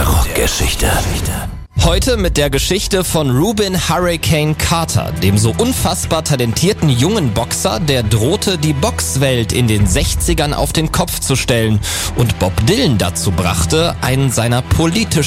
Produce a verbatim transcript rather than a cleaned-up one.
der Rockgeschichte. Heute mit der Geschichte von Rubin Hurricane Carter, dem so unfassbar talentierten jungen Boxer, der drohte, die Boxwelt in den sechzigern auf den Kopf zu stellen und Bob Dylan dazu brachte, einen seiner politisch